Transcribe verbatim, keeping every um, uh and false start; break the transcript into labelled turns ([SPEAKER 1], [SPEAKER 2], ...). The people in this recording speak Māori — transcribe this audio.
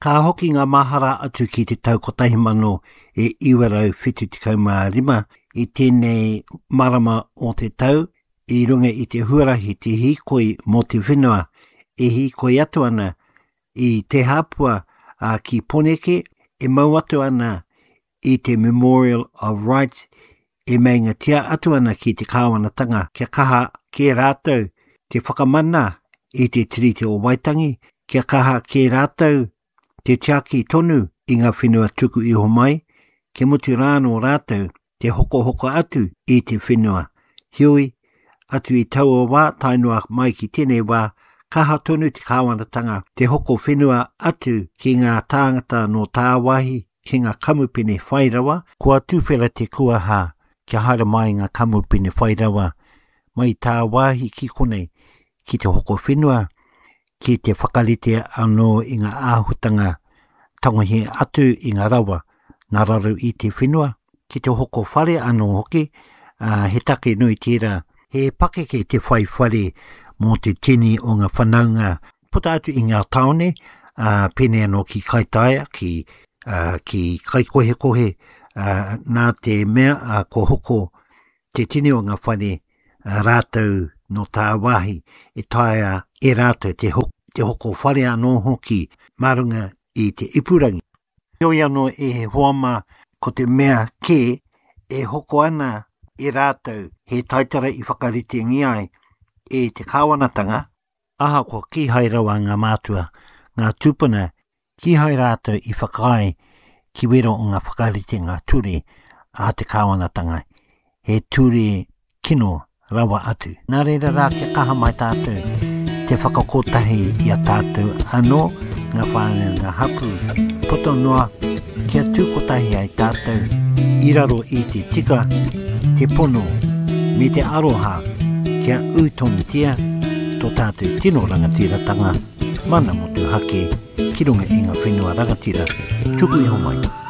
[SPEAKER 1] Ka hoki ngā mahara atu ki te tau kotahi mano e iwarau whitu tikau mā rima i tēnei marama o te tau, i runga i te huarahi te hikoi mō te whenua, e hikoi atu ana i te hapua a ki Poneke, e mau atu ana i te Memorial of Rights, e meinga tia atu ana ki te kāwanatanga, kia kaha ke rātou te whakamana i te tiriti o Waitangi, kia kaha ke rātou te tiaki tonu i ngā whenua tuku iho mai, ke mutu rāno rātou te hoko hoko atu i te whenua. Hioi, atu i taua wā, tainua mai ki tēnei wā, kaha tonu te kāwanatanga, te hoko whenua atu ki ngā tāngata no tāwahi, ki ngā kamupene whairawa, kua tūwhera te kuaha, kia haere mai ngā kamupene whairawa, mai tāwahi ki konei, ki te hoko whenua, ki te whakarite anō i ngā āhutanga, tangohi atu i ngā rawa, ngā raru i te whenua, ki te hoko whare anō hoki, uh, he take nui tira, he pakeke te whai whare mō te tini o ngā whanaunga, puta atu i ngā taone, uh, pene anō ki Kaitaia, ki, uh, ki Kaikohe kohe, uh, nā te mea uh, ko hoko te tini o ngā whare uh, rātou no tā wahi, e taia e rātou te, ho te hoko whare anō hoki, marunga i te ipurangi. Hioi anō e he hoama ko te mea ke, e hoko ana e rātou he taitara i whakarite ngi ai e te kāwanatanga, aha ko ki hai rawa ngā mātua, ngā tūpuna, ki hai rātou i whakai ki wero o ngā whakarite ngā ture a te kāwanatanga, he ture kino rawa atu. Nā reira rā kia kaha mai tātou, te whakakotahi i a tātou anō, ngā whānau ngā hapu, poto noa, kia tūkotahi ai tātou, i raro i te tika, te pono, me te aroha, kia utonutia, tō tātou tino rangatiratanga, mana motu hake, ki runga i ngā whenua rangatira, tuku iho mai.